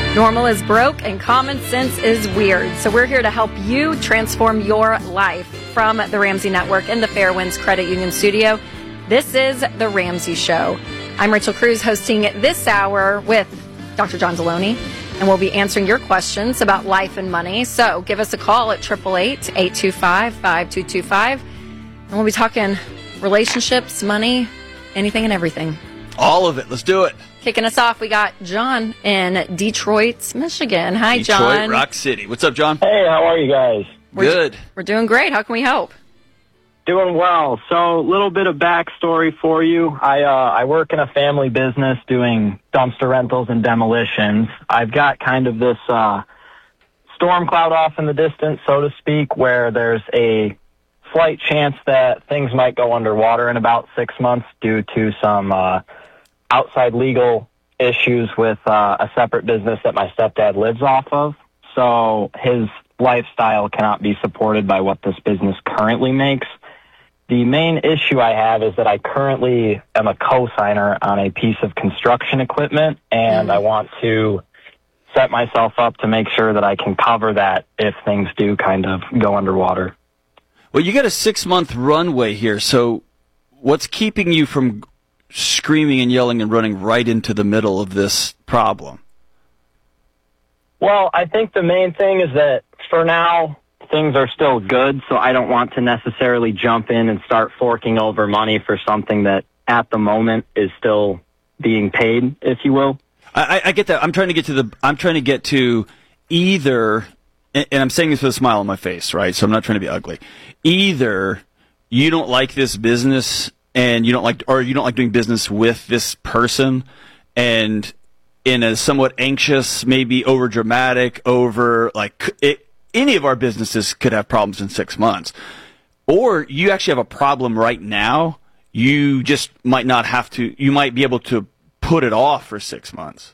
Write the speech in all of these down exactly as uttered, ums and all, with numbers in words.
Normal is broke and common sense is weird. So we're here to help you transform your life. From the Ramsey Network in the Fairwinds Credit Union studio, this is The Ramsey Show. I'm Rachel Cruz, hosting this hour with Doctor John Deloney, and we'll be answering your questions about life and money. So give us a call at eight eight eight, eight two five, five two two five, and we'll be talking relationships, money, anything and everything. All of it. Let's do it. Kicking us off, we got John in Detroit, Michigan. Hi, Detroit, John. Detroit, Rock City. What's up, John? Hey, how are you guys? We're Good. D- we're doing great. How can we help? Doing well. So, a little bit of backstory for you. I uh, I work in a family business doing dumpster rentals and demolitions. I've got kind of this uh, storm cloud off in the distance, so to speak, where there's a slight chance that things might go underwater in about six months due to some uh, outside legal issues with uh, a separate business that my stepdad lives off of. So his lifestyle cannot be supported by what this business currently makes. The main issue I have is that I currently am a co-signer on a piece of construction equipment, and mm. I want to set myself up to make sure that I can cover that if things do kind of go underwater. Well, you got a six-month runway here, so what's keeping you from screaming and yelling and running right into the middle of this problem? Well, I think the main thing is that for now, things are still good, so I don't want to necessarily jump in and start forking over money for something that at the moment is still being paid, if you will. I, I get that. I'm trying to get to the. I'm trying to get to either, and I'm saying this with a smile on my face, right? So I'm not trying to be ugly. Either you don't like this business and you don't like, or you don't like doing business with this person, and in a somewhat anxious, maybe over dramatic, over like it, any of our businesses could have problems in six months, or you actually have a problem right now. You just might not have to. You might be able to put it off for six months.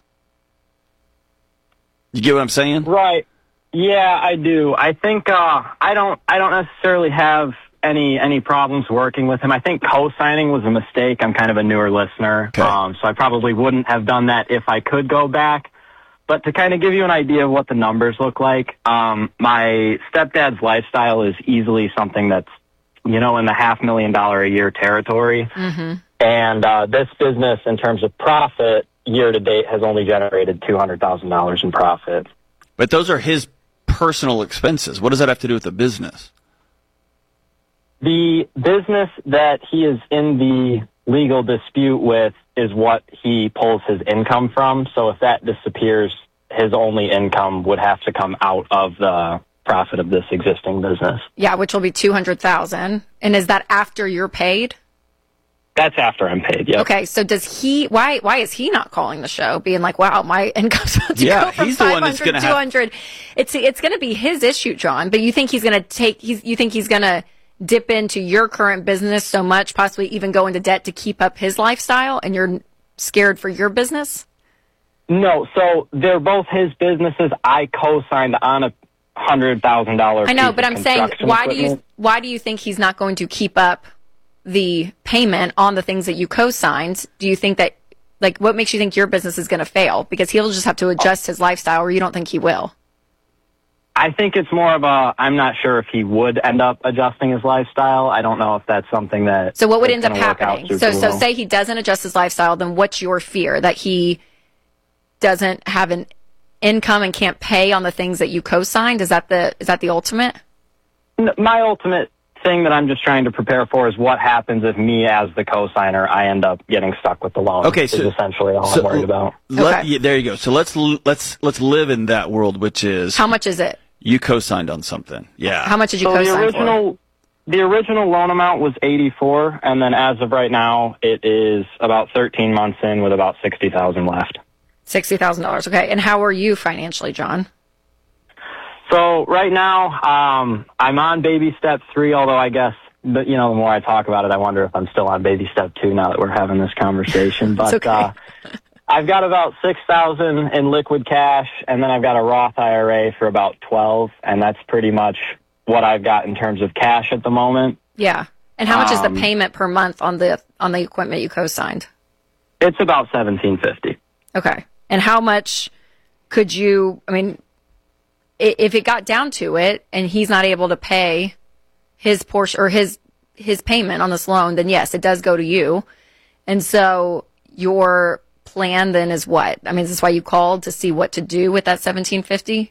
You get what I'm saying? Right. Yeah, I do. I think uh, I don't. I don't necessarily have any any problems working with him. I think co-signing was a mistake. I'm kind of a newer listener, okay. um, so I probably wouldn't have done that if I could go back. But to kind of give you an idea of what the numbers look like, um, my stepdad's lifestyle is easily something that's, you know, in the half million dollar a year territory. Mm-hmm. And uh, this business, in terms of profit, year to date has only generated two hundred thousand dollars in profit. But those are his personal expenses. What does that have to do with the business? The business that he is in the legal dispute with is what he pulls his income from. So if that disappears, his only income would have to come out of the profit of this existing business. Yeah, which will be two hundred thousand dollars. And is that after you're paid? That's after I'm paid, yeah. Okay, so does he, why why is he not calling the show, being like, wow, my income's about to yeah, go from he's the one that's five hundred, gonna two hundred. Have... It's, it's going to be his issue, John, but you think he's going to take, he's, you think he's going to dip into your current business so much, possibly even go into debt to keep up his lifestyle, and you're scared for your business? No, so they're both his businesses. I co-signed on a one hundred thousand dollars I know, but I'm saying, why do you equipment. why do you think he's not going to keep up the payment on the things that you co-signed? Do you think that, like, what makes you think your business is going to fail? Because he'll just have to adjust his lifestyle, or you don't think he will? I think it's more of a, I'm not sure if he would end up adjusting his lifestyle. I don't know if that's something that... So what would end up work happening? So, so say he doesn't adjust his lifestyle, then what's your fear? That he doesn't have an income and can't pay on the things that you co-signed? Is that the, is that the ultimate? My ultimate thing that I'm just trying to prepare for is what happens if me, as the co-signer, I end up getting stuck with the loan. Okay, so is essentially all so, I'm worried about. Let, okay. yeah, there you go. So let's let's let's live in that world, which is how much is it? You co-signed on something, yeah. How much did you so co-sign the original, for? The original loan amount was eighty-four, and then as of right now, it is about thirteen months in with about sixty thousand left. Sixty thousand dollars. Okay, and how are you financially, John? So right now, um, I'm on baby step three. Although I guess, but you know, the more I talk about it, I wonder if I'm still on baby step two now that we're having this conversation. But okay. uh, I've got about six thousand in liquid cash, and then I've got a Roth I R A for about twelve, and that's pretty much what I've got in terms of cash at the moment. Yeah, and how much um, is the payment per month on the on the equipment you co-signed? It's about seventeen fifty. Okay, and how much could you, I mean, if it got down to it and he's not able to pay his portion or his his payment on this loan, then yes, it does go to you. And so your plan then is what? I mean, is this why you called to see what to do with that seventeen fifty?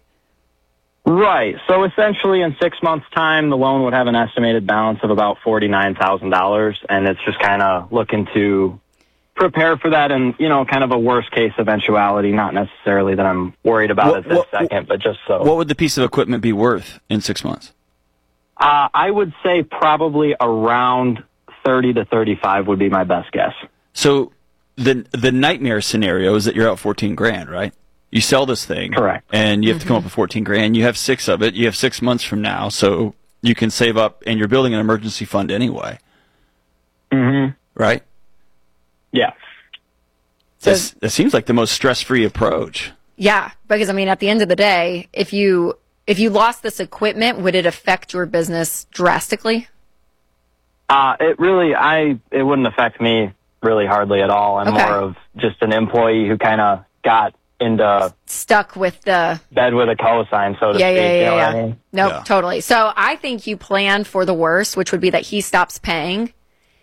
Right. So essentially in six months' time, the loan would have an estimated balance of about forty-nine thousand dollars, and it's just kind of looking to prepare for that and, you know, kind of a worst-case eventuality, not necessarily that I'm worried about What- at this what- second, but just so. What would the piece of equipment be worth in six months? Uh, I would say probably around thirty to thirty-five would be my best guess. So the the nightmare scenario is that you're out fourteen grand, right? You sell this thing. Correct. And you have to come up with fourteen grand. You have six of it. You have six months from now. So you can save up, and you're building an emergency fund anyway. Mm-hmm. Right? Yeah. That's, that seems like the most stress-free approach. Yeah, because I mean, at the end of the day, if you if you lost this equipment, would it affect your business drastically? Uh, it really, I, it wouldn't affect me really hardly at all. I'm Okay. more of just an employee who kind of got into Stuck with the bed with a cosign, so to yeah, speak. yeah, you yeah, know yeah. what I mean? Nope, Yeah. totally. So I think you plan for the worst, which would be that he stops paying,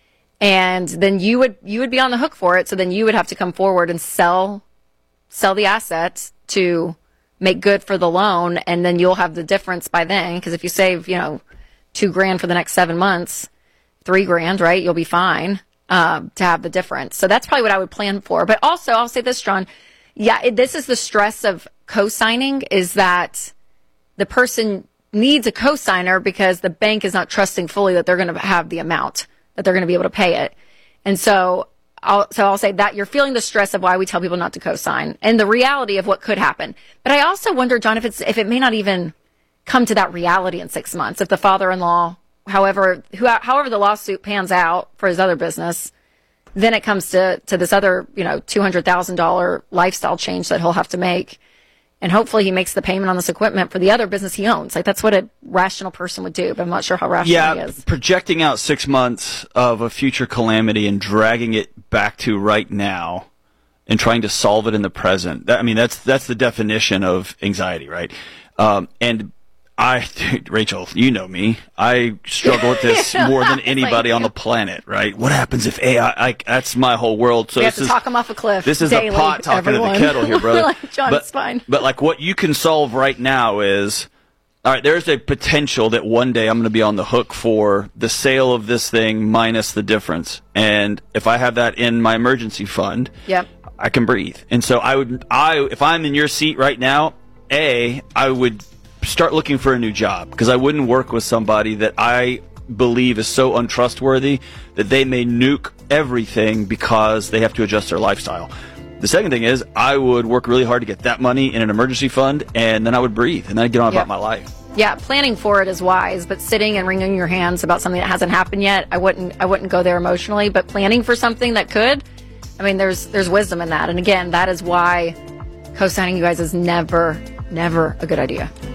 and then you would you would be on the hook for it. So then you would have to come forward and sell sell the assets to make good for the loan, and then you'll have the difference by then. Because if you save, you know, two grand for the next seven months, three grand, right? You'll be fine um, to have the difference. So that's probably what I would plan for. But also, I'll say this, John. Yeah, it, this is the stress of co-signing, is that the person needs a co-signer because the bank is not trusting fully that they're going to have the amount, that they're going to be able to pay it. And so I'll, so I'll say that you're feeling the stress of why we tell people not to co-sign and the reality of what could happen. But I also wonder, John, if it's, if it may not even come to that reality in six months, if the father-in-law, however, who, however the lawsuit pans out for his other business, then it comes to, to this other, you know, two hundred thousand dollars lifestyle change that he'll have to make. And hopefully he makes the payment on this equipment for the other business he owns. Like, that's what a rational person would do, but I'm not sure how rational he Yeah, is. projecting out six months of a future calamity and dragging it back to right now and trying to solve it in the present. That, I mean, that's that's the definition of anxiety, right? Um, and I, Rachel, you know me. I struggle with this more than anybody Like, on the planet, right? What happens if A I? I that's my whole world. So We have this to is, talk him off a cliff. This is daily, the pot talking everyone. to the kettle here, brother. Like, John, but, it's fine. But like what you can solve right now is, all right, there's a potential that one day I'm going to be on the hook for the sale of this thing minus the difference. And if I have that in my emergency fund, Yep. I can breathe. And so I would, I if I'm in your seat right now, A, I would start looking for a new job, because I wouldn't work with somebody that I believe is so untrustworthy that they may nuke everything because they have to adjust their lifestyle. The second thing is I would work really hard to get that money in an emergency fund, and then I would breathe, and then I'd get on Yeah. about my life. Yeah, planning for it is wise, but sitting and wringing your hands about something that hasn't happened yet, I wouldn't I wouldn't go there emotionally, but planning for something that could, I mean, there's there's wisdom in that. And again, that is why co-signing you guys is never never a good idea.